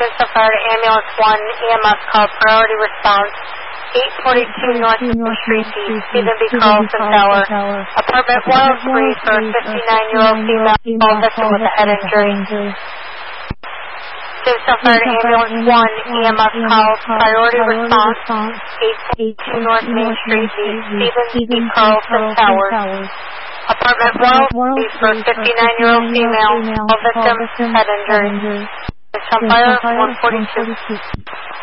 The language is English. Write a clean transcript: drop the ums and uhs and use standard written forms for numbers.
Jamestown Fire to Ambulance 1, EMS call, priority response, 842 North Main Street, Stephen B. Carlson Tower, apartment 103 for a 59-year-old female call victim with a head injury. Jamestown Fire to Ambulance 1, EMS call, priority response, 842 North Main Street, Stephen B. Carlson Tower, apartment 103 for a 59-year-old female call victim, head injury. Jamestown Fire 142.